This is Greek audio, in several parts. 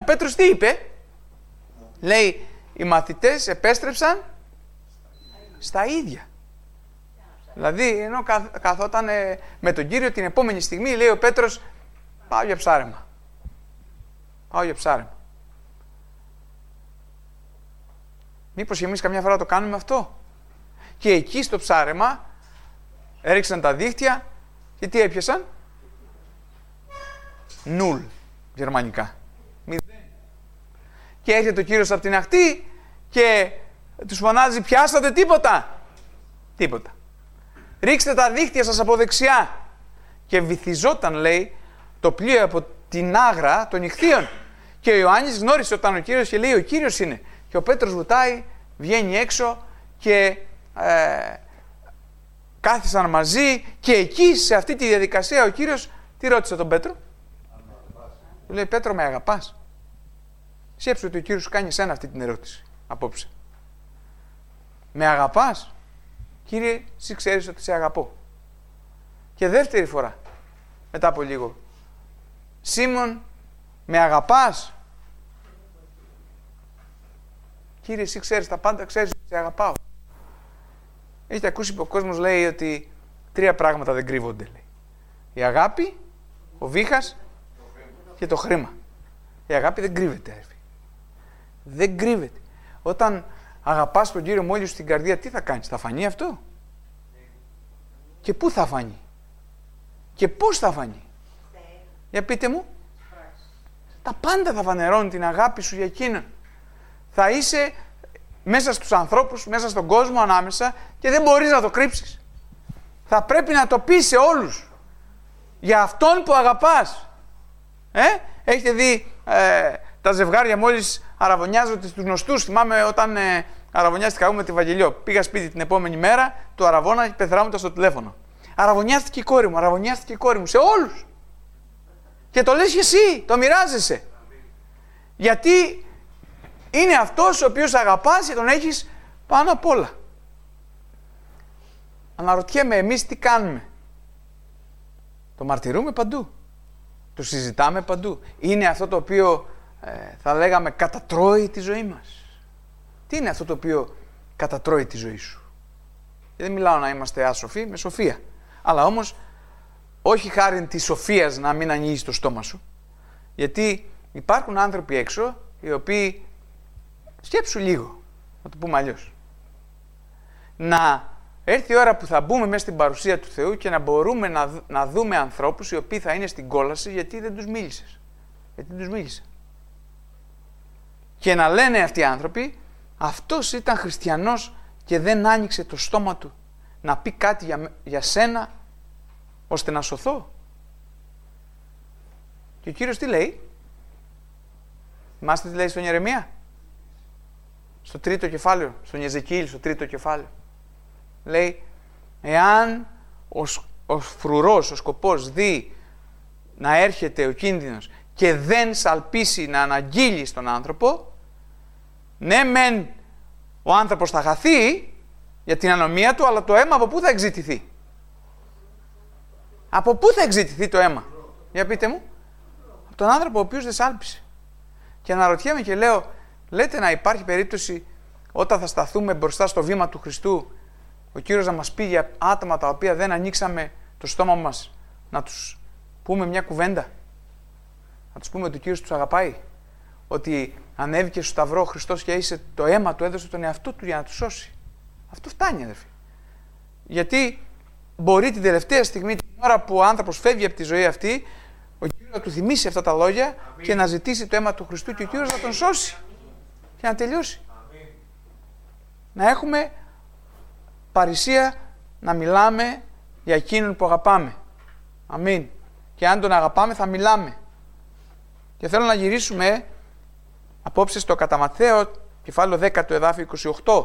Πέτρος τι είπε? Λέει, οι μαθητές επέστρεψαν στα ίδια. Δηλαδή, ενώ καθόταν με τον Κύριο, την επόμενη στιγμή λέει ο Πέτρος, πάω για ψάρεμα. Πάω για ψάρεμα. Μήπως και εμείς καμιά φορά το κάνουμε αυτό? Και εκεί στο ψάρεμα έριξαν τα δίχτυα και τι έπιασαν? Νουλ, γερμανικά. 0. Και έρχεται ο Κύριος από την ακτή και τους φωνάζει, πιάσατε τίποτα? Τίποτα. Ρίξτε τα δίχτυα σας από δεξιά. Και βυθιζόταν, λέει, το πλοίο από την άγρα των ιχθύων. Και ο Ιωάννης γνώρισε όταν ο Κύριος και λέει, ο Κύριος είναι. Και ο Πέτρος βουτάει, βγαίνει έξω και κάθισαν μαζί και εκεί σε αυτή τη διαδικασία ο Κύριος τι ρώτησε τον Πέτρο? Του λέει, Πέτρο, με αγαπάς? Σκέψου ότι ο Κύριος σου κάνει εσένα αυτή την ερώτηση απόψε. Με αγαπάς? Κύριε, εσύ ξέρεις ότι σε αγαπώ. Και δεύτερη φορά, μετά από λίγο, Σίμων, με αγαπάς? Κύριε, εσύ ξέρεις τα πάντα, ξέρεις ότι σε αγαπάω. Έχετε ακούσει που ο κόσμος λέει ότι 3 πράγματα δεν κρύβονται, λέει. Η αγάπη, ο βήχας και το χρήμα. Η αγάπη δεν κρύβεται, έρφη. Δεν κρύβεται. Όταν αγαπάς τον Κύριο μόλις στην καρδία, τι θα κάνεις? Θα φανεί αυτό? Και πού θα φανεί? Και πώς θα φανεί? Για πείτε μου. Τα πάντα θα φανερώνουν την αγάπη σου για εκείνον. Θα είσαι μέσα στους ανθρώπους, μέσα στον κόσμο ανάμεσα και δεν μπορείς να το κρύψεις. Θα πρέπει να το πεις σε όλους. Για αυτόν που αγαπάς. Έχετε δει τα ζευγάρια μόλις αραβωνιάζονται στους γνωστούς? Θυμάμαι όταν αραβωνιάστηκα εγώ με τη Βαγγελιό. Πήγα σπίτι την επόμενη μέρα, του αραβώνα και πεθράμουτα στο τηλέφωνο. Αραβωνιάστηκε η κόρη μου, αραβωνιάστηκε η κόρη μου. Σε όλους. Και το λες και εσύ, το μοιράζεσαι. Γιατί είναι αυτός ο οποίος αγαπάς και τον έχεις πάνω απ' όλα. Αναρωτιέμαι, εμείς τι κάνουμε? Το μαρτυρούμε παντού. Το συζητάμε παντού. Είναι αυτό το οποίο θα λέγαμε κατατρώει τη ζωή μας. Τι είναι αυτό το οποίο κατατρώει τη ζωή σου? Και δεν μιλάω να είμαστε άσοφοι, με σοφία. Αλλά όμως όχι χάριν της σοφίας να μην ανοίγεις το στόμα σου. Γιατί υπάρχουν άνθρωποι έξω οι οποίοι, σκέψου λίγο, να το πούμε αλλιώς, να έρθει η ώρα που θα μπούμε μέσα στην παρουσία του Θεού και να μπορούμε να δούμε ανθρώπους οι οποίοι θα είναι στην κόλαση γιατί δεν τους μίλησες. Γιατί τους μίλησε. Και να λένε αυτοί οι άνθρωποι, αυτός ήταν χριστιανός και δεν άνοιξε το στόμα του να πει κάτι για σένα ώστε να σωθώ. Και ο Κύριος τι λέει? Θυμάστε τι λέει στον Ιερεμία? Στο 3ο κεφάλαιο, στον Εζεκίηλ, στο 3ο κεφάλαιο. Λέει, εάν ο φρουρός, ο σκοπός δει να έρχεται ο κίνδυνος και δεν σαλπίσει να αναγγείλει στον άνθρωπο, ναι μεν ο άνθρωπος θα χαθεί για την ανομία του, αλλά το αίμα από πού θα εξητηθεί? Από πού θα εξητηθεί το αίμα? Για πείτε μου. Από τον άνθρωπο ο οποίος δεν σάλπισε. Και αναρωτιέμαι και λέω, λέτε να υπάρχει περίπτωση όταν θα σταθούμε μπροστά στο βήμα του Χριστού, ο Κύριος να μας πει για άτομα τα οποία δεν ανοίξαμε το στόμα μας, να τους πούμε μια κουβέντα? Να τους πούμε ότι ο Κύριος τους αγαπάει? Ότι ανέβηκε στο σταυρό ο Χριστός και είσαι το αίμα του, έδωσε τον εαυτό του για να τους σώσει? Αυτό φτάνει, αδερφοί. Γιατί μπορεί την τελευταία στιγμή, την ώρα που ο άνθρωπος φεύγει από τη ζωή αυτή, ο Κύριος να του θυμίσει αυτά τα λόγια και να ζητήσει το αίμα του Χριστού και ο Κύριος να τον σώσει και να τελειώσει. Να έχουμε παρησία να μιλάμε για εκείνον που αγαπάμε. Αμήν. Και αν τον αγαπάμε θα μιλάμε. Και θέλω να γυρίσουμε απόψε στο κατά Ματθαίο, κεφάλαιο 10 του εδάφιο 28.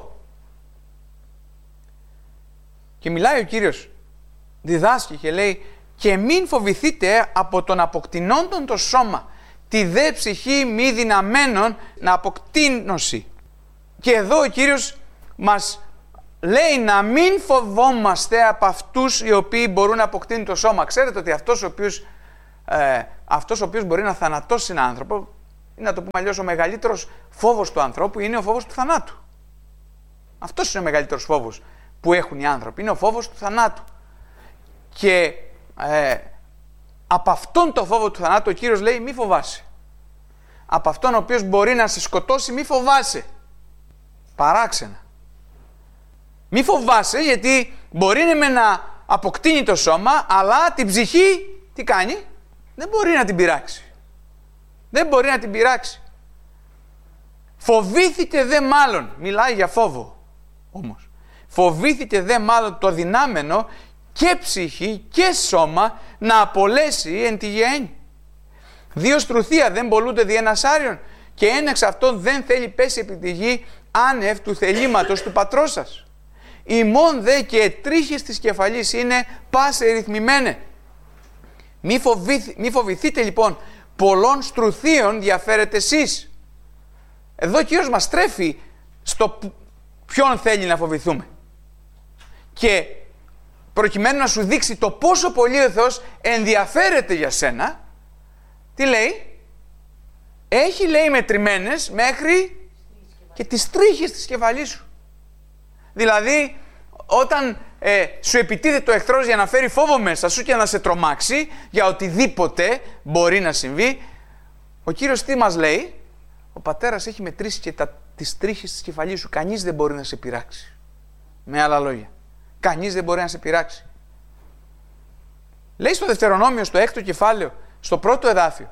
Και μιλάει ο Κύριος, διδάσκει και λέει, και μην φοβηθείτε από τον αποκτηνόντων το σώμα, τη δε ψυχή μη δυναμένων να αποκτήνωση. Και εδώ ο Κύριος μας λέει να μην φοβόμαστε από αυτούς οι οποίοι μπορούν να αποκτήνουν το σώμα. Ξέρετε ότι αυτός ο οποίος μπορεί να θανατώσει έναν άνθρωπο, ή να το πούμε αλλιώς, ο μεγαλύτερος φόβος του ανθρώπου είναι ο φόβος του θανάτου. Αυτός είναι ο μεγαλύτερος φόβος που έχουν οι άνθρωποι, είναι ο φόβος του θανάτου. Και από αυτόν το φόβο του θανάτου ο Κύριος λέει μη φοβάσαι. Από αυτόν ο οποίος μπορεί να σε σκοτώσει μη φοβάσαι. Παράξενα. Μη φοβάσαι, γιατί μπορεί να αποκτήνει το σώμα, αλλά την ψυχή τι κάνει? Δεν μπορεί να την πειράξει. Δεν μπορεί να την πειράξει. Φοβήθηκε δε μάλλον, μιλάει για φόβο όμως, φοβήθηκε δε μάλλον το δυνάμενο και ψυχή και σώμα να απολέσει εν τη γεέννη. Δύο στρουθία δεν πολλούνται δι' ένας άριον, και ένα εξ αυτών δεν θέλει πέσει επί τη γη άνευ του θελήματος του πατρός σας. Ημών δε και τρίχες της κεφαλής είναι πάσε ρυθμημένε. Μη φοβηθείτε λοιπόν, πολλών στρουθίων διαφέρετε εσείς. Εδώ ο Κύριος μας τρέφει στο ποιον θέλει να φοβηθούμε. Και προκειμένου να σου δείξει το πόσο πολύ ο Θεός ενδιαφέρεται για σένα, τι λέει? Έχει, λέει, μετρημένες μέχρι και τις τρίχες της κεφαλής σου. Δηλαδή, όταν σου επιτίθεται ο εχθρός για να φέρει φόβο μέσα σου και να σε τρομάξει για οτιδήποτε μπορεί να συμβεί, ο Κύριος τι μας λέει? Ο Πατέρας έχει μετρήσει και τις τρίχες της κεφαλής σου. Κανείς δεν μπορεί να σε πειράξει. Με άλλα λόγια, κανείς δεν μπορεί να σε πειράξει. Λέει στο Δευτερονόμιο, στο 6ο κεφάλαιο, στο 1ο εδάφιο,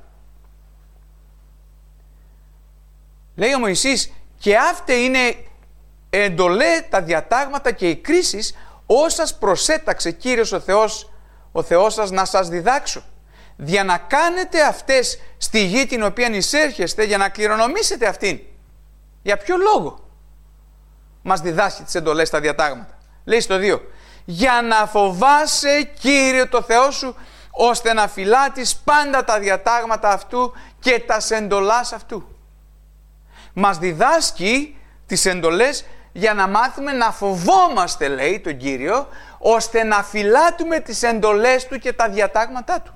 λέει ο Μωυσής, και αύτε είναι εντολέ τα διατάγματα και οι κρίσεις όσας προσέταξε Κύριος ο Θεός σας να σας διδάξω, για να κάνετε αυτές στη γη την οποία εισέρχεστε, για να κληρονομήσετε αυτήν. Για ποιο λόγο μας διδάσκει τις εντολές τα διατάγματα? Λέει στο 2, για να φοβάσαι Κύριο το Θεό σου, ώστε να φυλάτεις πάντα τα διατάγματα αυτού και τα εντολάς αυτού. Μας διδάσκει τις εντολές για να μάθουμε να φοβόμαστε, λέει, τον Κύριο, ώστε να φυλάτουμε τις εντολές του και τα διατάγματά του.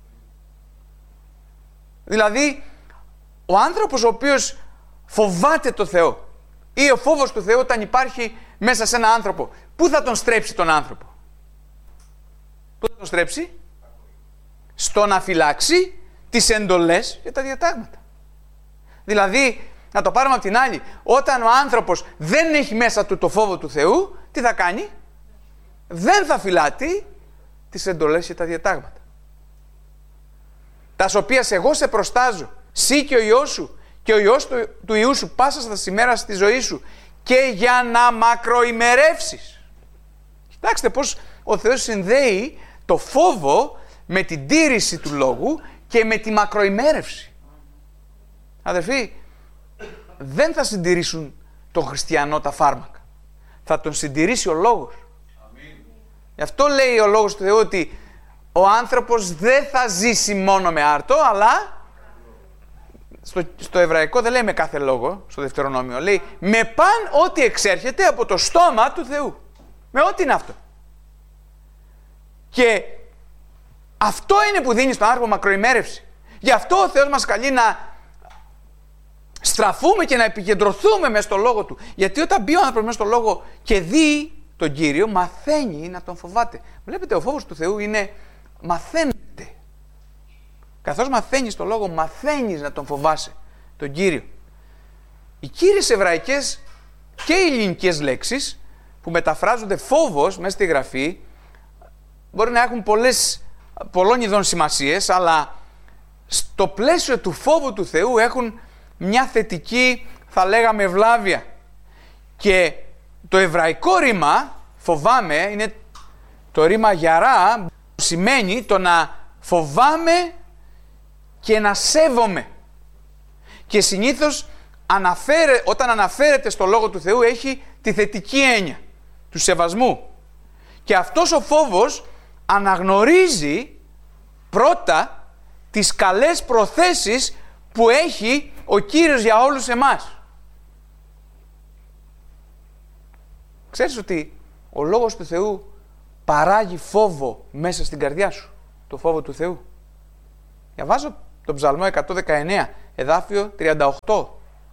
Δηλαδή, ο άνθρωπος ο οποίος φοβάται το Θεό, ή ο φόβος του Θεού όταν υπάρχει μέσα σε ένα άνθρωπο, πού θα τον στρέψει τον άνθρωπο? Πού θα τον στρέψει? Στο να φυλάξει τις εντολές και τα διατάγματα. Δηλαδή, να το πάρουμε από την άλλη, όταν ο άνθρωπος δεν έχει μέσα του το φόβο του Θεού, τι θα κάνει? Δεν θα φυλάτει τις εντολές και τα διατάγματα. Τα οποία εγώ σε προστάζω, σύ και ο Υιός σου και ο Υιός του Υιού σου πάσα στα ημέρα στη ζωή σου, και για να μακροημερεύσεις. Κοιτάξτε πως ο Θεός συνδέει το φόβο με την τήρηση του λόγου και με τη μακροημέρευση. Αδερφοί, δεν θα συντηρήσουν τον χριστιανό τα φάρμακα. Θα τον συντηρήσει ο λόγος. Γι' αυτό λέει ο λόγος του Θεού ότι ο άνθρωπος δεν θα ζήσει μόνο με άρτο, αλλά στο εβραϊκό δεν λέει με κάθε λόγο, στο Δευτερονόμιο, λέει με παν ό,τι εξέρχεται από το στόμα του Θεού. Με ό,τι είναι αυτό. Και αυτό είναι που δίνει στον άνθρωπο μακροημέρευση. Γι' αυτό ο Θεός μας καλεί να στραφούμε και να επικεντρωθούμε μέσα στο λόγο του. Γιατί όταν μπει ο άνθρωπος μέσα στο λόγο και δει τον Κύριο, μαθαίνει να τον φοβάται. Βλέπετε, ο φόβος του Θεού είναι μαθαίνεται. Καθώς μαθαίνεις τον λόγο, μαθαίνεις να τον φοβάσαι τον Κύριο. Οι κύριες εβραϊκές και οι ελληνικές λέξεις που μεταφράζονται φόβος μέσα στη Γραφή μπορεί να έχουν πολλών ειδών σημασίες, αλλά στο πλαίσιο του φόβου του Θεού έχουν μια θετική, θα λέγαμε, ευλάβεια. Και το εβραϊκό ρήμα, φοβάμαι, είναι το ρήμα γιαρά, που σημαίνει το να φοβάμαι και να σέβομαι. Και συνήθως όταν αναφέρεται στο Λόγο του Θεού έχει τη θετική έννοια του σεβασμού. Και αυτός ο φόβος αναγνωρίζει πρώτα τις καλές προθέσεις που έχει ο Κύριος για όλους εμάς. Ξέρεις ότι ο Λόγος του Θεού παράγει φόβο μέσα στην καρδιά σου, το φόβο του Θεού. Διαβάζω τον Ψαλμό 119, εδάφιο 38.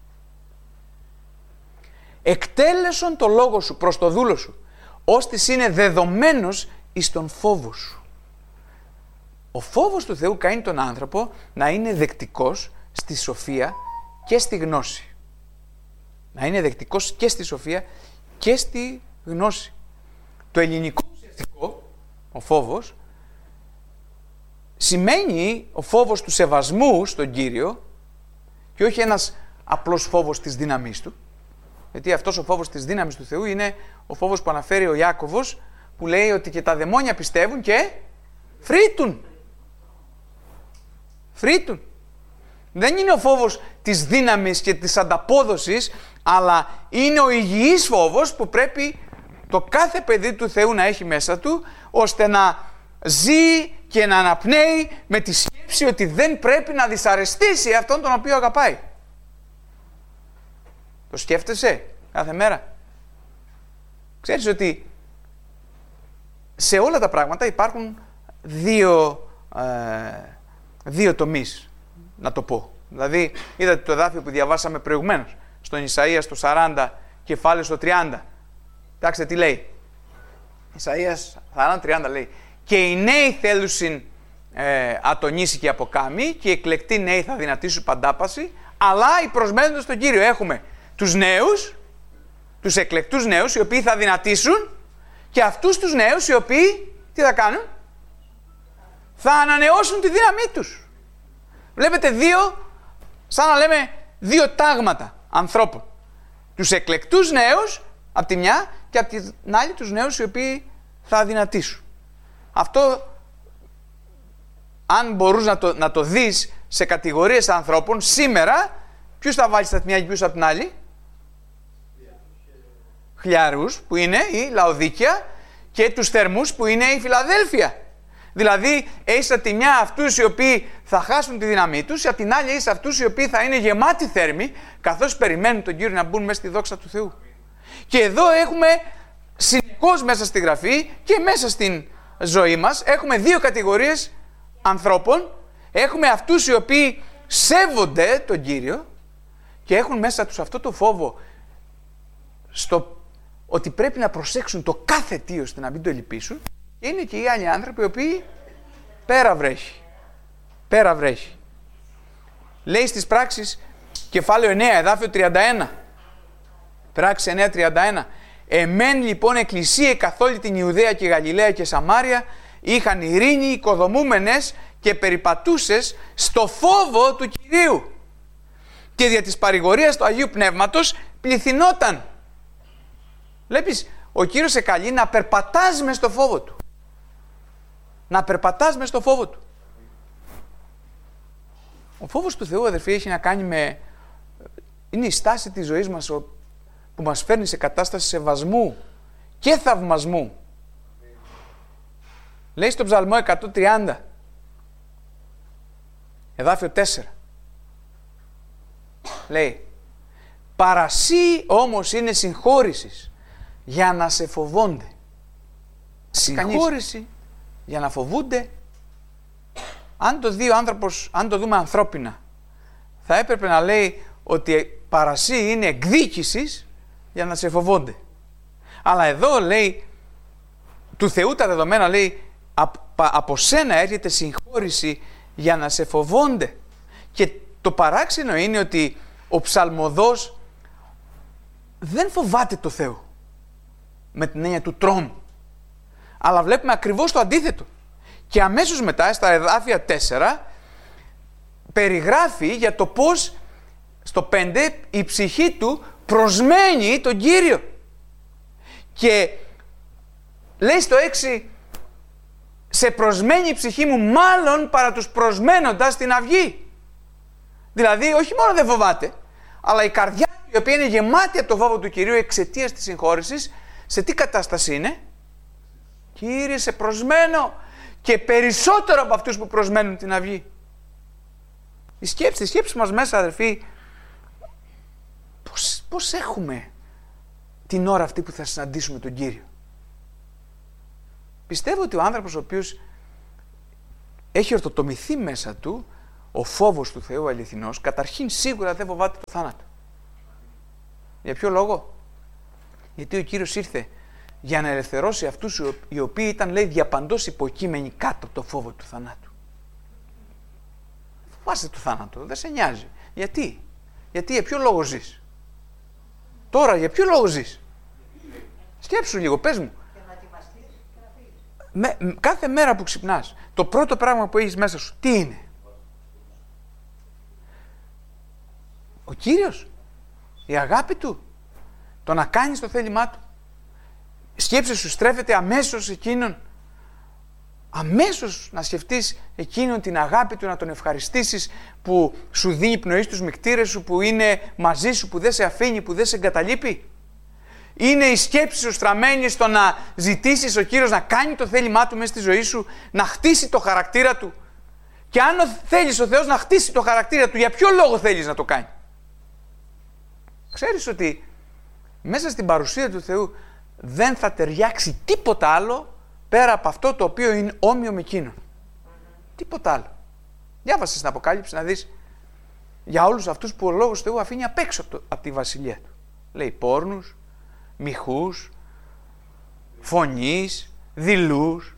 Εκτέλεσον το λόγο σου προς το δούλο σου, ώστις είναι δεδομένος εις τον φόβο σου. Ο φόβος του Θεού κάνει τον άνθρωπο να είναι δεκτικός στη σοφία και στη γνώση. Να είναι δεκτικός και στη σοφία και στη γνώση. Το ελληνικό ουσιαστικό, ο φόβος, σημαίνει ο φόβος του σεβασμού στον Κύριο και όχι ένας απλός φόβος της δύναμής του. Γιατί αυτός ο φόβος της δύναμης του Θεού είναι ο φόβος που αναφέρει ο Ιάκωβος, που λέει ότι και τα δαιμόνια πιστεύουν και φρύτουν. Φρύτουν. Δεν είναι ο φόβος της δύναμης και της ανταπόδοσης, αλλά είναι ο υγιής φόβος που πρέπει το κάθε παιδί του Θεού να έχει μέσα του, ώστε να ζει και να αναπνέει με τη σκέψη ότι δεν πρέπει να δυσαρεστήσει αυτόν τον οποίο αγαπάει. Το σκέφτεσαι κάθε μέρα? Ξέρεις ότι σε όλα τα πράγματα υπάρχουν δύο τομείς, να το πω. Δηλαδή, είδατε το εδάφιο που διαβάσαμε προηγουμένως, στον Ισαΐα στο 40, κεφάλαιο στο 30. Κοιτάξτε τι λέει. Ισαΐας 40-30 λέει: «Και οι νέοι θέλουσιν ατονίσει και αποκάμει, και οι εκλεκτοί νέοι θα δυνατήσουν παντάπαση, αλλά οι προσμένοντες στον Κύριο». Έχουμε τους νέους, τους εκλεκτούς νέους, οι οποίοι θα δυνατήσουν, και αυτούς τους νέους οι οποίοι τι θα κάνουν? Θα ανανεώσουν τη δύναμή τους. Βλέπετε σαν να λέμε δύο τάγματα ανθρώπων. Τους εκλεκτούς νέους από τη μια και από την άλλη τους νέους οι οποίοι θα αδυνατήσουν. Αυτό, αν μπορείς να το δεις σε κατηγορίες ανθρώπων, σήμερα ποιους θα βάλεις από τη μια και ποιους από την άλλη? Χλιαρούς που είναι η Λαοδίκια και τους θερμούς που είναι η Φιλαδέλφια. Δηλαδή έχεις από τη μια αυτούς οι οποίοι θα χάσουν τη δύναμή τους, από την άλλη έχεις αυτούς οι οποίοι θα είναι γεμάτοι θέρμοι, καθώς περιμένουν τον Κύριο να μπουν μέσα στη δόξα του Θεού. Και εδώ έχουμε συνεχώς μέσα στη Γραφή και μέσα στην ζωή μας, έχουμε δύο κατηγορίες ανθρώπων. Έχουμε αυτούς οι οποίοι σέβονται τον Κύριο και έχουν μέσα τους αυτό το φόβο ότι πρέπει να προσέξουν το κάθε τι ώστε να μην το λυπήσουν. Και είναι και οι άλλοι άνθρωποι οι οποίοι πέρα βρέχει. Λέει στις Πράξεις, κεφάλαιο 9, εδάφιο 31. Πράξεις 9-31. «Εμέν λοιπόν εκκλησία καθ' όλη την Ιουδαία και Γαλιλαία και Σαμάρια είχαν ειρήνη οικοδομούμενες και περιπατούσες στο φόβο του Κυρίου. Και δια της παρηγορίας του Αγίου Πνεύματος πληθυνόταν». Βλέπεις, ο Κύριος σε καλεί να περπατάς μες στο φόβο Του. Να περπατάς μες στο φόβο Του. Ο φόβος του Θεού, αδερφοί, έχει να κάνει με... είναι η στάση της ζωής μας που μας φέρνει σε κατάσταση σεβασμού και θαυμασμού. Λέει στον Ψαλμό 130, εδάφιο 4. Λέει: «Παρασύ όμως είναι συγχώρησης για να σε φοβώνται». Συγχώρηση για να φοβούνται. Αν το δει ο άνθρωπος, αν το δούμε ανθρώπινα, θα έπρεπε να λέει ότι παρασύ είναι εκδίκησης για να σε φοβώνται. Αλλά εδώ λέει, του Θεού τα δεδομένα, λέει, από σένα έρχεται συγχώρηση για να σε φοβώνται. Και το παράξενο είναι ότι ο ψαλμοδός δεν φοβάται το Θεό με την έννοια του τρόμου, αλλά βλέπουμε ακριβώς το αντίθετο. Και αμέσως μετά, στα εδάφια 4, περιγράφει για το πώς στο 5 η ψυχή του προσμένει τον Κύριο. Και λέει στο 6: «Σε προσμένει η ψυχή μου μάλλον παρά τους προσμένοντας την αυγή». Δηλαδή όχι μόνο δεν φοβάται, αλλά η καρδιά του, η οποία είναι γεμάτη από το φόβο του Κυρίου εξαιτίας της συγχώρησης, σε τι κατάσταση είναι? Κύριε, σε προσμένω, και περισσότερο από αυτούς που προσμένουν την αυγή. Η σκέψη μας μέσα, αδερφοί, πώς έχουμε την ώρα αυτή που θα συναντήσουμε τον Κύριο? Πιστεύω ότι ο άνθρωπος ο οποίος έχει ορθοτομηθεί μέσα του ο φόβος του Θεού αληθινός, καταρχήν σίγουρα δεν φοβάται το θάνατο. Για ποιο λόγο? Γιατί ο Κύριος ήρθε για να ελευθερώσει αυτούς οι οποίοι ήταν, λέει, διαπαντός υποκείμενοι κάτω από το φόβο του θανάτου. Φοβάσαι το θάνατο, δεν σε νοιάζει. Γιατί? Γιατί για ποιο λόγο ζεις? Τώρα για ποιο λόγο ζεις? Σκέψου λίγο, πες μου. Κάθε μέρα που ξυπνάς, το πρώτο πράγμα που έχεις μέσα σου, τι είναι? Ο Κύριος, η αγάπη Του, το να κάνεις το θέλημά Του. Η σκέψη σου στρέφεται αμέσως εκείνον. Αμέσως να σκεφτείς εκείνον, την αγάπη Του, να Τον ευχαριστήσεις που σου δίνει πνοή στους μυκτήρες σου, που είναι μαζί σου, που δεν σε αφήνει, που δεν σε εγκαταλείπει. Είναι η σκέψη σου στραμμένη στο να ζητήσεις ο Κύριος να κάνει το θέλημά Του μέσα στη ζωή σου, να χτίσει το χαρακτήρα Του. Και αν θέλεις ο Θεός να χτίσει το χαρακτήρα Του, για ποιο λόγο θέλεις να το κάνει? Ξέρεις ότι μέσα στην παρουσία του Θεού δεν θα ταιριάξει τίποτα άλλο πέρα από αυτό το οποίο είναι όμοιο με εκείνον. Τίποτα άλλο. Διάβασε στην Αποκάλυψη να δεις για όλους αυτούς που ο Λόγος του Θεού αφήνει απ' έξω από τη βασιλεία Του. Λέει πόρνους, μοιχούς, φωνείς, δειλούς.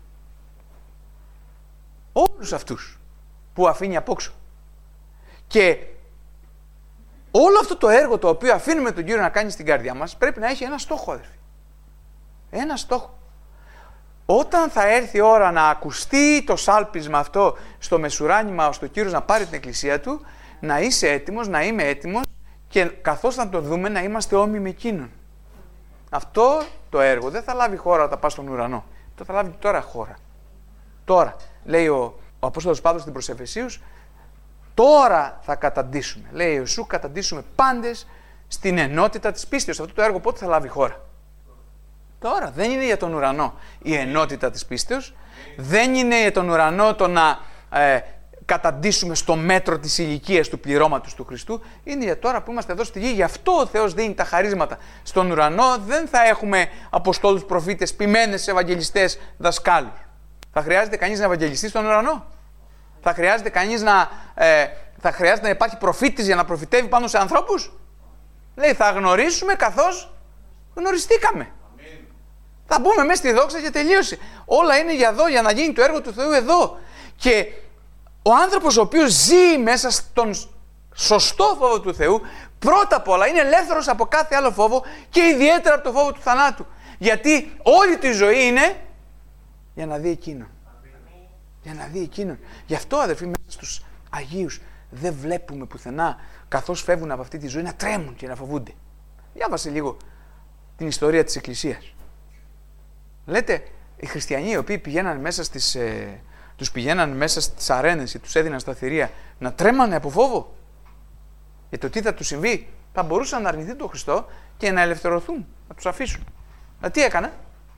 Όλους αυτούς που αφήνει απ' έξω. Και όλο αυτό το έργο το οποίο αφήνουμε τον Κύριο να κάνει στην καρδιά μας πρέπει να έχει ένα στόχο, αδερφοί. Ένα στόχο. Όταν θα έρθει η ώρα να ακουστεί το σάλπισμα αυτό στο μεσουράνημα ώστε ο Κύριος να πάρει την εκκλησία Του, να είσαι έτοιμος, να είμαι έτοιμος και καθώς θα το δούμε να είμαστε όμοιοι με εκείνον. Αυτό το έργο δεν θα λάβει χώρα όταν πας στον ουρανό. Το θα λάβει τώρα χώρα. Τώρα, λέει ο Απόστολος Παύλος στην προς Εφεσίους, τώρα θα καταντήσουμε. Λέει ο Ιησού, καταντήσουμε πάντες στην ενότητα της πίστεως. Αυτό το έργο πότε θα λάβει χώρα? Τώρα. Δεν είναι για τον ουρανό η ενότητα της πίστεως. Δεν είναι για τον ουρανό το να καταντήσουμε στο μέτρο της ηλικίας του πληρώματος του Χριστού. Είναι για τώρα που είμαστε εδώ στη γη. Γι' αυτό ο Θεός δίνει τα χαρίσματα. Στον ουρανό δεν θα έχουμε αποστόλους, προφήτες, ποιμένες, ευαγγελιστές, δασκάλους. Θα χρειάζεται κανείς να ευαγγελιστεί στον ουρανό? Θα χρειάζεται κανείς θα χρειάζεται να υπάρχει προφήτης για να προφητεύει πάνω σε ανθρώπους? Λέει, θα γνωρίσουμε καθώς γνωριστήκαμε. Θα μπούμε μέσα στη δόξα και τελείωσε. Όλα είναι για εδώ, για να γίνει το έργο του Θεού εδώ. Και ο άνθρωπος ο οποίος ζει μέσα στον σωστό φόβο του Θεού, πρώτα απ' όλα είναι ελεύθερος από κάθε άλλο φόβο και ιδιαίτερα από το φόβο του θανάτου. Γιατί όλη τη ζωή είναι για να δει εκείνον. Για να δει εκείνον. Γι' αυτό, αδερφοί, μέσα στους Αγίους δεν βλέπουμε πουθενά καθώς φεύγουν από αυτή τη ζωή να τρέμουν και να φοβούνται. Διάβασε λίγο την ιστορία της Εκκλησίας. Λέτε, οι χριστιανοί οι οποίοι τους πηγαίναν μέσα στις αρένες και τους έδιναν στα θηρία να τρέμανε από φόβο για το τι θα τους συμβεί, θα μπορούσαν να αρνηθούν τον Χριστό και να ελευθερωθούν, να τους αφήσουν. Τι έκαναν?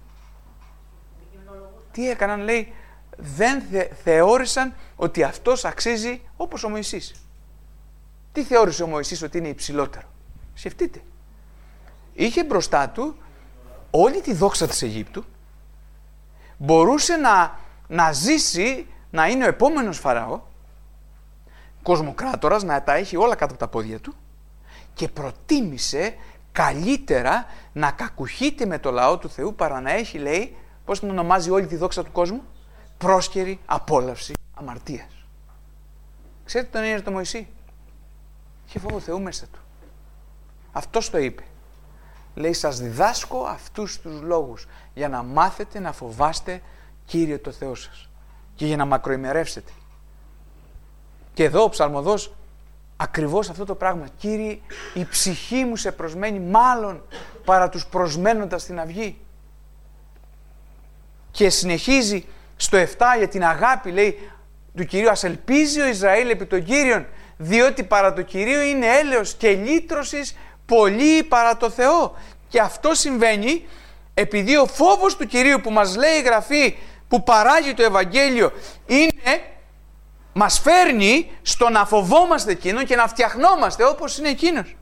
Τι έκαναν, λέει, δεν θεώρησαν ότι αυτός αξίζει όπως ο Μωυσής. Τι θεώρησε ο Μωυσής ότι είναι υψηλότερο? Σκεφτείτε. Είχε μπροστά του όλη τη δόξα της Αιγύπτου, μπορούσε να ζήσει, να είναι ο επόμενος Φαραώ, κοσμοκράτορας, να τα έχει όλα κάτω από τα πόδια του και προτίμησε καλύτερα να κακουχείται με το λαό του Θεού παρά να έχει, λέει, πώς την ονομάζει όλη τη δόξα του κόσμου? Πρόσκαιρη απόλαυση αμαρτίας. Ξέρετε τον έννοια το Μωυσή? Είχε φόβο Θεού μέσα του. Αυτός το είπε. Λέει, σας διδάσκω αυτούς τους λόγους για να μάθετε να φοβάστε Κύριο το Θεό σας και για να μακροημερεύσετε. Και εδώ ο ψαλμοδός ακριβώς αυτό το πράγμα. Κύριε, η ψυχή μου σε προσμένει μάλλον παρά τους προσμένοντας στην αυγή. Και συνεχίζει στο 7 για την αγάπη, λέει, του Κυρίου. Ας ελπίζει ο Ισραήλ επί τον Κύριον, διότι παρά το Κυρίο είναι έλεος και λύτρωσης πολύ παρά το Θεό. Και αυτό συμβαίνει επειδή ο φόβος του Κυρίου που μας λέει η Γραφή, που παράγει το Ευαγγέλιο, μας φέρνει στο να φοβόμαστε εκείνον και να φτιαχνόμαστε όπως είναι εκείνος.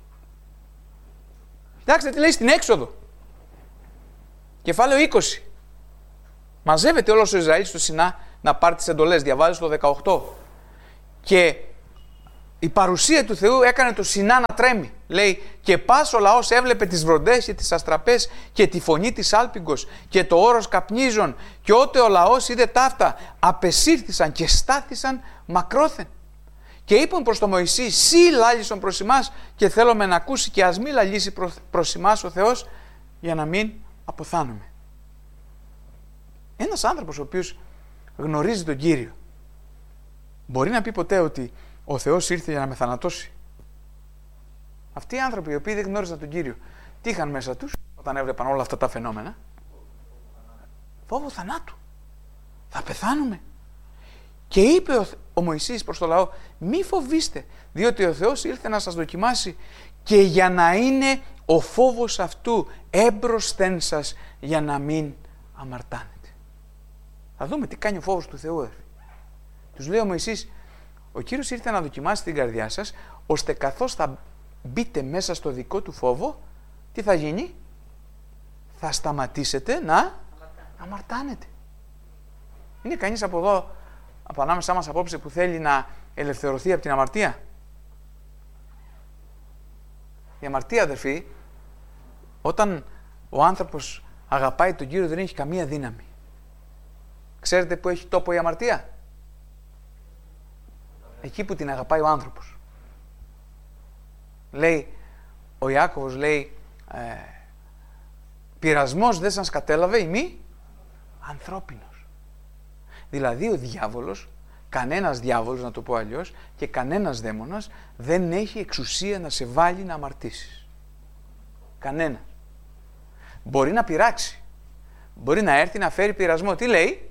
Κοιτάξτε τι λέει στην Έξοδο. Κεφάλαιο 20. Μαζεύεται όλος ο Ισραήλ στο Σινά να πάρει τις εντολές. Διαβάζει το 18. Και η παρουσία του Θεού έκανε το Σινά να τρέμει. Λέει, και πας ο λαός έβλεπε τις βροντές και τις αστραπές και τη φωνή της άλπιγκος και το όρος καπνίζων, και ότε ο λαός είδε ταύτα, απεσύρθησαν και στάθησαν μακρόθεν. Και είπαν προς τον Μωυσή, σύ λάλησον προς εμάς και θέλουμε να ακούσει, και ας μη λαλήσει προς εμάς ο Θεός, για να μην αποθάνουμε. Ένας άνθρωπος ο οποίος γνωρίζει τον Κύριο μπορεί να πει ποτέ ότι ο Θεός ήρθε για να με θανατώσει? Αυτοί οι άνθρωποι οι οποίοι δεν γνώριζαν τον Κύριο, τι είχαν μέσα τους όταν έβλεπαν όλα αυτά τα φαινόμενα? Φόβο θανάτου. Θα πεθάνουμε. Και είπε ο Μωυσής προς το λαό, μη φοβήστε, διότι ο Θεός ήρθε να σας δοκιμάσει, και για να είναι ο φόβος αυτού έμπροσθεν σας, για να μην αμαρτάνετε. Θα δούμε τι κάνει ο φόβος του Θεού. Τους λέει ο Μωυσής, ο Κύριος ήρθε να δοκιμάσει την καρδιά σας, ώστε καθώς θα μπείτε μέσα στο δικό του φόβο, τι θα γίνει? Θα σταματήσετε να αμαρτάνετε. Είναι κανείς από εδώ, από ανάμεσά μας απόψε, που θέλει να ελευθερωθεί από την αμαρτία? Η αμαρτία, αδερφοί, όταν ο άνθρωπος αγαπάει τον Κύριο, δεν έχει καμία δύναμη. Ξέρετε που έχει τόπο η αμαρτία? Εκεί που την αγαπάει ο άνθρωπος. Λέει, ο Ιάκωβος λέει, πειρασμός δεν σας κατέλαβε ημί ανθρώπινος. Δηλαδή ο διάβολος, κανένας διάβολος να το πω αλλιώς, και κανένας δαίμονας δεν έχει εξουσία να σε βάλει να αμαρτήσεις. Κανένα. Μπορεί να πειράξει. Μπορεί να έρθει να φέρει πειρασμό. Τι λέει?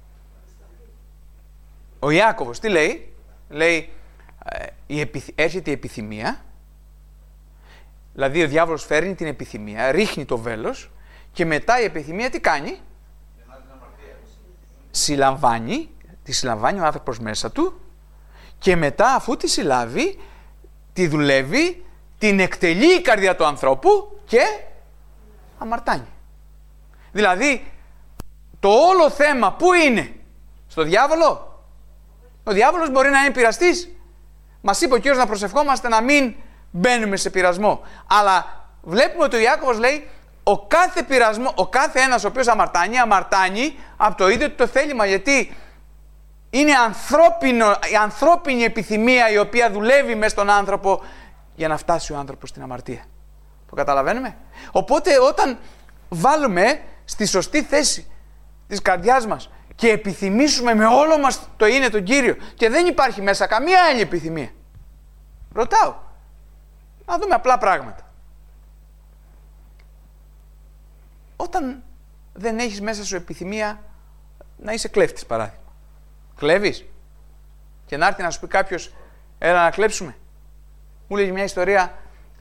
Ο Ιάκωβος τι λέει? Λέει, έρχεται η επιθυμία, δηλαδή ο διάβολος φέρνει την επιθυμία, ρίχνει το βέλος, και μετά η επιθυμία τι κάνει? Τη συλλαμβάνει ο άνθρωπος μέσα του, και μετά αφού τη συλλάβει, τη δουλεύει, την εκτελεί η καρδιά του ανθρώπου και αμαρτάνει. Δηλαδή, το όλο θέμα πού είναι? Στο διάβολο? Ο διάβολος μπορεί να είναι πειραστής. Μας είπε ο Κύριος να προσευχόμαστε να μην μπαίνουμε σε πειρασμό. Αλλά βλέπουμε ότι ο Ιάκωβος λέει, ο κάθε ένας ο οποίος αμαρτάνει από το ίδιο το θέλημα. Γιατί είναι η ανθρώπινη επιθυμία η οποία δουλεύει μέσα στον άνθρωπο για να φτάσει ο άνθρωπος στην αμαρτία. Το καταλαβαίνουμε? Οπότε όταν βάλουμε στη σωστή θέση της καρδιάς μας και επιθυμήσουμε με όλο μας το είναι τον Κύριο, και δεν υπάρχει μέσα καμία άλλη επιθυμία, ρωτάω, να δούμε απλά πράγματα. Όταν δεν έχεις μέσα σου επιθυμία να είσαι κλέφτης, παράδειγμα, κλέβεις, και να έρθει να σου πει κάποιος, έλα να κλέψουμε. Μου λέγει μια ιστορία,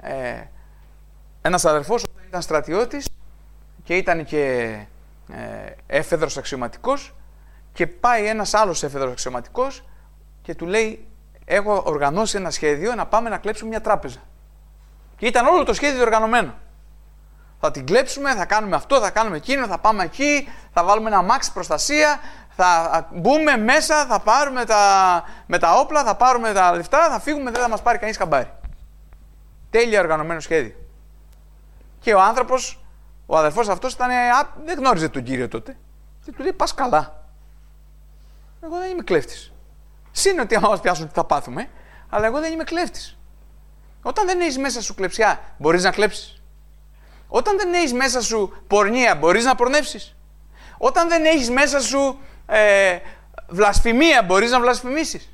ένας αδερφός όταν ήταν στρατιώτης και ήταν και έφεδρος αξιωματικός, και πάει ένας άλλος έφεδρος αξιωματικός και του λέει, έχω οργανώσει ένα σχέδιο να πάμε να κλέψουμε μια τράπεζα. Και ήταν όλο το σχέδιο οργανωμένο. Θα την κλέψουμε, θα κάνουμε αυτό, θα κάνουμε εκείνο, θα πάμε εκεί, θα βάλουμε ένα αμάξι προστασία, θα μπούμε μέσα, θα πάρουμε με τα όπλα, θα πάρουμε τα λεφτά, θα φύγουμε, δεν θα μας πάρει κανείς χαμπάρι. Τέλεια οργανωμένο σχέδιο. Και ο άνθρωπος, ο αδερφός αυτός δεν γνώριζε τον Κύριο τότε. Και του λέει, πας καλά. Εγώ δεν είμαι κλέφτης. Συν ότι άμα μας πιάσουν τι θα πάθουμε, αλλά εγώ δεν είμαι κλέφτης. Όταν δεν έχεις μέσα σου κλεψιά, μπορείς να κλέψεις. Όταν δεν έχεις μέσα σου πορνεία, μπορείς να πορνεύσεις. Όταν δεν έχεις μέσα σου βλασφημία, μπορείς να βλασφημίσεις.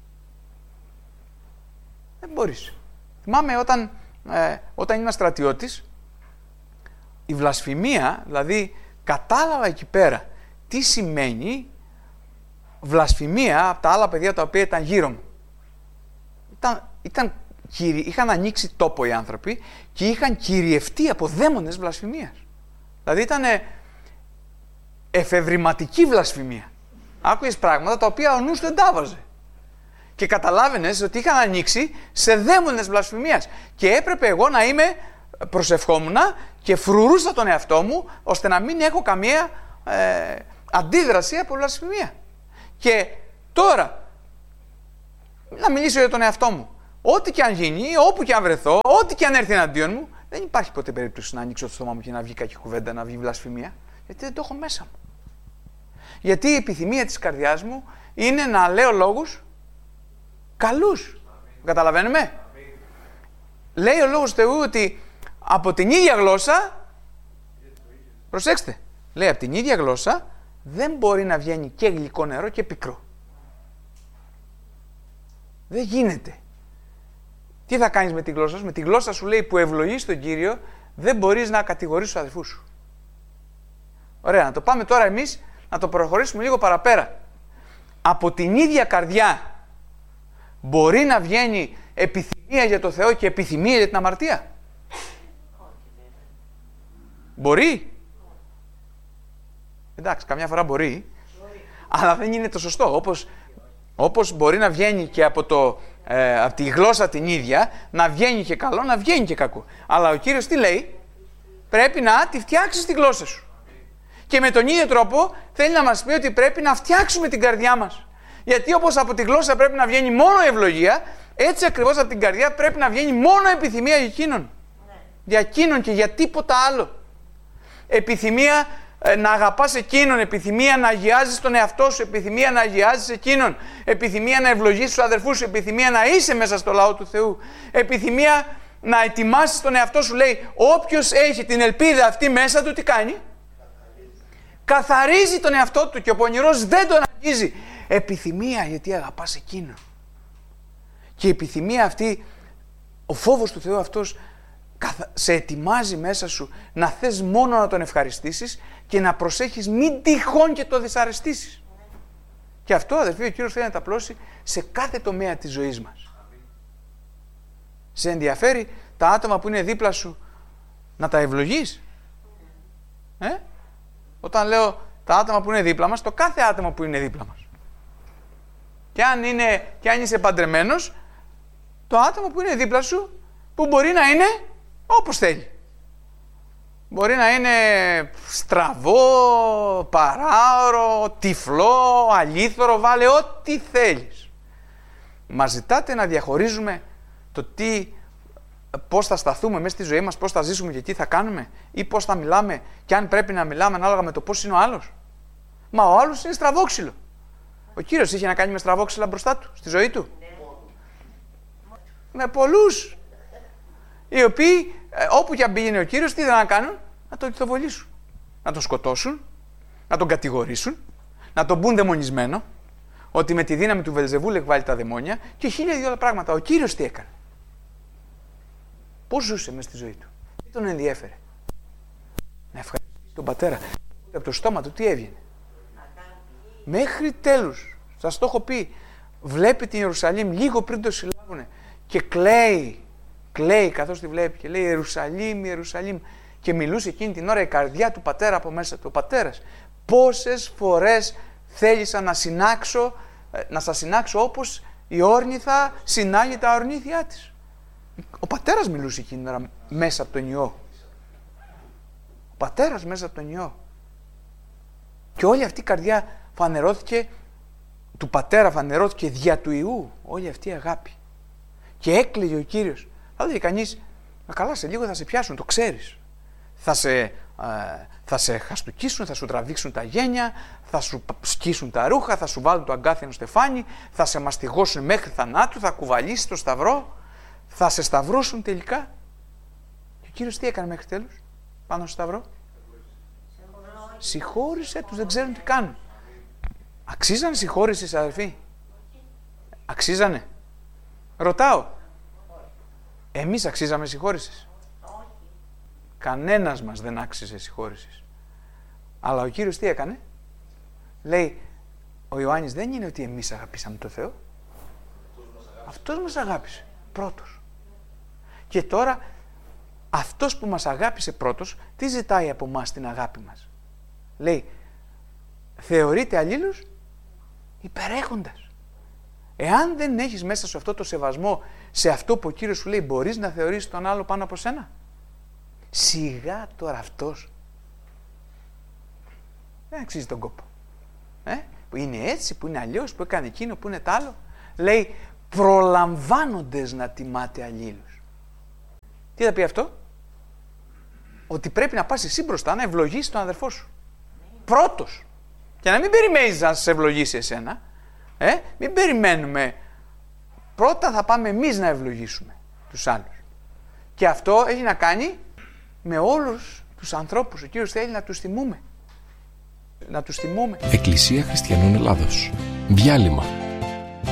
Δεν μπορείς. Θυμάμαι όταν ήμουν στρατιώτης, η βλασφημία, δηλαδή κατάλαβα εκεί πέρα τι σημαίνει βλασφημία από τα άλλα παιδιά τα οποία ήταν γύρω μου. Είχαν ανοίξει τόπο οι άνθρωποι και είχαν κυριευτεί από δαίμονες βλασφημίας. Δηλαδή ήταν εφευρηματική βλασφημία. Άκουγες πράγματα τα οποία ο νους δεν τα βάζε. Και καταλάβαινες ότι είχαν ανοίξει σε δαίμονες βλασφημίας. Και έπρεπε εγώ να είμαι προσευχόμουνα και φρουρούσα τον εαυτό μου ώστε να μην έχω καμία αντίδραση από βλασφημία. Και τώρα να μιλήσω για τον εαυτό μου. Ό,τι και αν γίνει, όπου και αν βρεθώ, ό,τι και αν έρθει εναντίον μου, δεν υπάρχει ποτέ περίπτωση να ανοίξω το στόμα μου και να βγει κακή κουβέντα, να βγει βλασφημία. Γιατί δεν το έχω μέσα μου. Γιατί η επιθυμία της καρδιάς μου είναι να λέω λόγους καλούς. Καταλαβαίνουμε. Λέει ο Λόγος του Θεού ότι από την ίδια γλώσσα, προσέξτε, λέει από την ίδια γλώσσα δεν μπορεί να βγαίνει και γλυκό νερό και πικρό. Δεν γίνεται. Τι θα κάνεις με τη γλώσσα σου? Με τη γλώσσα σου, λέει, που ευλογείς τον Κύριο, δεν μπορείς να κατηγορείς τους αδελφούς σου. Ωραία, να το πάμε τώρα εμείς, να το προχωρήσουμε λίγο παραπέρα. Από την ίδια καρδιά μπορεί να βγαίνει επιθυμία για το Θεό και επιθυμία για την αμαρτία? Μπορεί. Εντάξει, καμιά φορά μπορεί, αλλά δεν είναι το σωστό. Όπως μπορεί να βγαίνει και από τη γλώσσα την ίδια, να βγαίνει και καλό, να βγαίνει και κακό. Αλλά ο Κύριος τι λέει? Πρέπει να τη φτιάξεις τη γλώσσα σου. Και με τον ίδιο τρόπο θέλει να μας πει ότι πρέπει να φτιάξουμε την καρδιά μας. Γιατί όπως από τη γλώσσα πρέπει να βγαίνει μόνο ευλογία, έτσι ακριβώς από την καρδιά πρέπει να βγαίνει μόνο επιθυμία για εκείνον. Για εκείνον και για τίποτα άλλο. Επιθυμία να αγαπάς εκείνον, επιθυμία να αγιάζεις τον εαυτό σου, επιθυμία να αγιάζεις εκείνον, επιθυμία να ευλογείς τους αδερφούς σου, επιθυμία να είσαι μέσα στο λαό του Θεού, επιθυμία να ετοιμάσεις τον εαυτό σου. Λέει, όποιος έχει την ελπίδα αυτή μέσα του, τι κάνει? Καθαρίζει τον εαυτό του και ο πονηρός δεν τον αγγίζει. Επιθυμία, γιατί αγαπάς εκείνον. Και η επιθυμία αυτή, ο φόβος του Θεού αυτός σε ετοιμάζει μέσα σου να θες μόνο να τον ευχαριστήσεις και να προσέχεις μην τυχόν και το δυσαρεστήσεις. Και αυτό, αδερφοί, ο Κύριος θέλει να τα απλώσει σε κάθε τομέα της ζωής μας. Σε ενδιαφέρει τα άτομα που είναι δίπλα σου να τα ευλογείς? Όταν λέω τα άτομα που είναι δίπλα μας, το κάθε άτομο που είναι δίπλα μας. Και αν είσαι παντρεμένος, το άτομο που είναι δίπλα σου, που μπορεί να είναι όπως θέλει. Μπορεί να είναι στραβό, παράωρο, τυφλό, αλήθωρο, βάλε ό,τι θέλεις. Μας ζητάτε να διαχωρίζουμε το πώς θα σταθούμε μέσα στη ζωή μας, πώς θα ζήσουμε και τι θα κάνουμε, ή πώς θα μιλάμε και αν πρέπει να μιλάμε ανάλογα με το πώς είναι ο άλλος? Μα ο άλλος είναι στραβόξυλο. Ο Κύριος είχε να κάνει με στραβόξυλα μπροστά του, στη ζωή του? Με πολλούς, οι οποίοι όπου και αν πήγαινε ο Κύριος, τι να κάνουν? Να τον λιθοβολήσουν, να τον σκοτώσουν, να τον κατηγορήσουν, να τον πουν δαιμονισμένο, ότι με τη δύναμη του Βελζεβούλ εκβάλλει τα δαιμόνια και 1000 άλλα πράγματα. Ο Κύριος τι έκανε? Πώς ζούσε μέσα στη ζωή του? Τι τον ενδιέφερε? Να ευχαριστήσει τον Πατέρα. Από το στόμα του τι έβγαινε? Μέχρι τέλους. Σας το έχω πει. Βλέπει την Ιερουσαλήμ λίγο πριν το συλλάβουνε και κλαίει καθώς τη βλέπει και λέει Ιερουσαλήμ, Ιερουσαλήμ, και μιλούσε εκείνη την ώρα η καρδιά του Πατέρα από μέσα του. Ο Πατέρας, πόσες φορές θέλησα να σας συνάξω όπως η όρνηθα συνάγει τα ορνήθια της. Ο Πατέρας μιλούσε εκείνη την ώρα μέσα από τον Υιό. Ο Πατέρας μέσα από τον Υιό. Και όλη αυτή η καρδιά φανερώθηκε, του Πατέρα φανερώθηκε δια του Υιού, όλη αυτή η αγάπη. Και έκλαιγε ο Κύριος. Θα δει κανείς, καλά, σε λίγο θα σε πιάσουν, το ξέρεις. Θα σε χαστουκίσουν, θα σου τραβήξουν τα γένια, θα σου σκίσουν τα ρούχα, θα σου βάλουν το αγκάθινο στεφάνι, θα σε μαστιγώσουν μέχρι θανάτου, θα κουβαλήσεις το σταυρό, θα σε σταυρώσουν τελικά. Και ο Κύριος τι έκανε μέχρι τέλους, πάνω στο σταυρό? Συγχώρησε τους, δεν ξέρουν τι κάνουν. Αξίζανε συγχώρησης, αδελφοί? Αξίζανε? Ρωτάω. Εμείς αξίζαμε συγχώρησης? Κανένας μας δεν άξιζε συγχώρησης. Αλλά ο Κύριος τι έκανε? Λέει, ο Ιωάννης δεν είναι ότι εμείς αγαπήσαμε τον Θεό. Αυτός μας αγάπησε πρώτος. Και τώρα αυτός που μας αγάπησε πρώτος, τι ζητάει από μας την αγάπη μας? Λέει, θεωρείται αλλήλους υπερέχοντας. Εάν δεν έχεις μέσα σου αυτό το σεβασμό σε αυτό που ο Κύριος σου λέει, μπορείς να θεωρήσεις τον άλλο πάνω από σένα? Σιγά τώρα αυτός. Δεν αξίζει τον κόπο. Που είναι έτσι, που είναι αλλιώς, που έκανε εκείνο, που είναι τ' άλλο. Λέει, προλαμβάνοντες να τιμάτε αλλήλους. Τι θα πει αυτό? Ότι πρέπει να πας εσύ μπροστά να ευλογήσεις τον αδερφό σου. Πρώτος. Και να μην περιμένεις να σε ευλογήσει εσένα. Μην περιμένουμε. Πρώτα θα πάμε εμείς να ευλογήσουμε τους άλλους. Και αυτό έχει να κάνει με όλους τους ανθρώπους. Ο Κύριος θέλει να τους τιμούμε. Να τους τιμούμε. Εκκλησία Χριστιανών Ελλάδος. Διάλειμμα.